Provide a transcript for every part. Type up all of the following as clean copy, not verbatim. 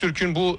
Türk'ün bu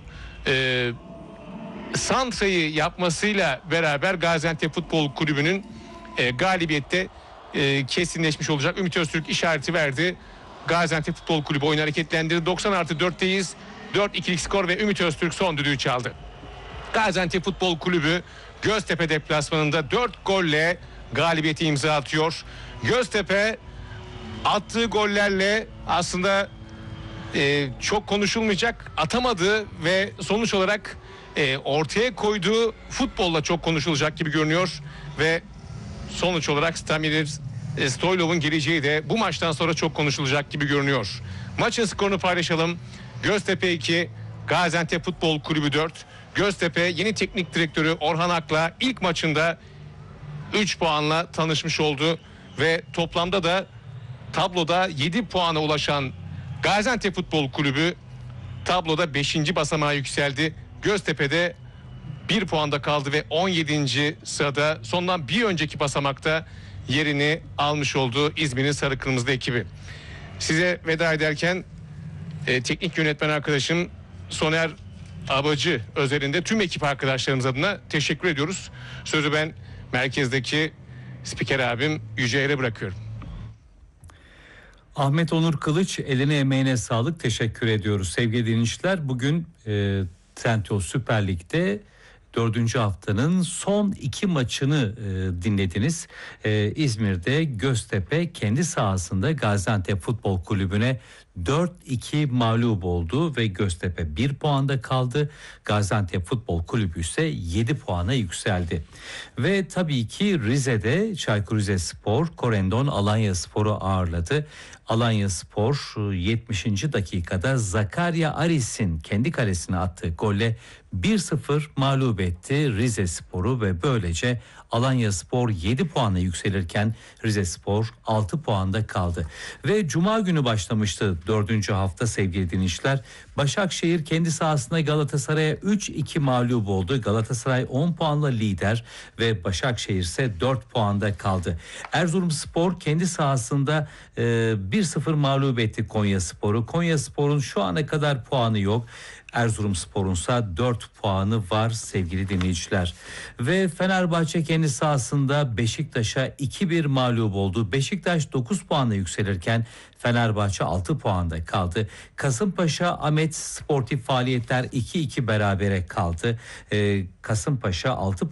santrayı yapmasıyla beraber Gaziantep Futbol Kulübü'nün galibiyette kesinleşmiş olacak. Ümit Öztürk işareti verdi. Gaziantep Futbol Kulübü oyunu hareketlendirdi. 90+4'teyiz. 4-2'lik skor ve Ümit Öztürk son düdüğü çaldı. Gaziantep Futbol Kulübü Göztepe deplasmanında 4 golle galibiyeti imza atıyor. Göztepe attığı gollerle aslında çok konuşulmayacak, atamadı ve sonuç olarak ortaya koyduğu futbolla çok konuşulacak gibi görünüyor ve sonuç olarak Stamir Stoylov'un geleceği de bu maçtan sonra çok konuşulacak gibi görünüyor. Maçın skorunu paylaşalım. Göztepe 2, Gaziantep Futbol Kulübü 4. Göztepe yeni teknik direktörü Orhan Ak'la ilk maçında 3 puanla tanışmış oldu ve toplamda da tabloda 7 puana ulaşan Gaziantep Futbol Kulübü tabloda 5. basamağa yükseldi. Göztepe'de 1 puanda kaldı ve 17. sırada, sondan bir önceki basamakta yerini almış oldu İzmir'in sarı kırmızı ekibi. Size veda ederken teknik yönetmen arkadaşım Soner Abacı özelinde tüm ekip arkadaşlarımız adına teşekkür ediyoruz. Sözü ben merkezdeki spiker abim Yücel'e bırakıyorum. Ahmet Onur Kılıç, eline emeğine sağlık, teşekkür ediyoruz. Sevgili dinleyiciler, bugün Trendyol Süper Lig'de 4. haftanın son 2 maçını dinlediniz. İzmir'de Göztepe kendi sahasında Gaziantep Futbol Kulübü'ne 4-2 mağlup oldu ve Göztepe 1 puanda kaldı. Gaziantep Futbol Kulübü ise 7 puana yükseldi. Ve tabii ki Rize'de Çaykur Rizespor, Korendon Alanyaspor'u ağırladı. Alanyaspor 70. dakikada Zakaria Aris'in kendi kalesine attığı golle 1-0 mağlup etti Rizespor'u ve böylece Alanyaspor 7 puana yükselirken Rizespor 6 puanda kaldı. Ve Cuma günü başlamıştı 4. hafta sevgili dinleyiciler. Başakşehir kendi sahasında Galatasaray'a 3-2 mağlup oldu. Galatasaray 10 puanla lider ve Başakşehir ise 4 puanda kaldı. Erzurumspor kendi sahasında 1-0 mağlup etti Konyaspor'u. Konyaspor'un şu ana kadar puanı yok. Erzurumspor'un ise 4 puanı var sevgili dinleyiciler. Ve Fenerbahçe kendi sahasında Beşiktaş'a 2-1 mağlup oldu. Beşiktaş 9 puanla yükselirken Fenerbahçe 6 puanda kaldı. Kasımpaşa Ahmet Sportif Faaliyetler 2-2 berabere kaldı. Kasımpaşa 6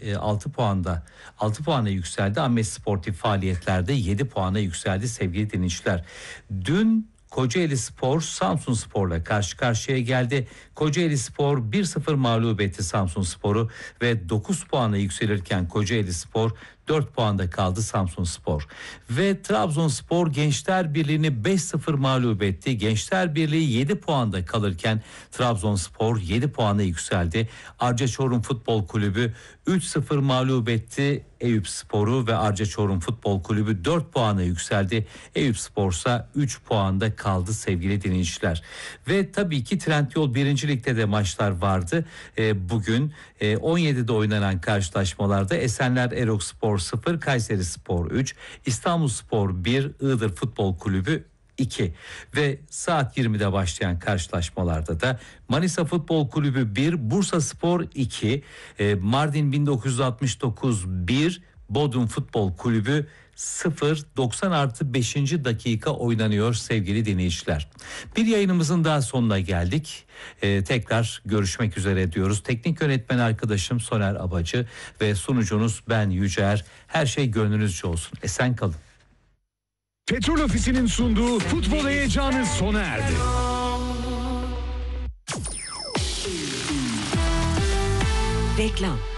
puana yükseldi. Ahmet Sportif Faaliyetlerde 7 puana yükseldi sevgili dinleyiciler. Dün Kocaelispor Samsunspor'la karşı karşıya geldi. Kocaelispor 1-0 mağlup etti Samsunspor'u ve 9 puana yükselirken Kocaelispor 4 puanda kaldı Samsunspor. Ve Trabzonspor Gençler Birliği'ni 5-0 mağlup etti. Gençler Birliği 7 puanda kalırken Trabzonspor 7 puana yükseldi. Arcaçorum Futbol Kulübü 3-0 mağlup etti Eyüpspor'u ve Arcaçorum Futbol Kulübü 4 puana yükseldi. Eyüpspor ise 3 puanda kaldı sevgili dinleyiciler. Ve tabii ki Trendyol 1. Lig'de de maçlar vardı. Bugün 17'de oynanan karşılaşmalarda Esenler Erokspor 0, Kayserispor 3, İstanbulspor 1, Iğdır Futbol Kulübü 2 ve saat 20'de başlayan karşılaşmalarda da Manisa Futbol Kulübü 1, Bursaspor 2, Mardin 1969 1, Bodrum Futbol Kulübü 0. 90+5. dakika oynanıyor sevgili dinleyiciler. Bir yayınımızın daha sonuna geldik. Tekrar görüşmek üzere diyoruz. Teknik yönetmen arkadaşım Soner Abacı ve sunucunuz ben Yücer. Her şey gönlünüzce olsun. Esen kalın. Petrol Ofisi'nin sunduğu futbol heyecanı sona erdi. Reklam.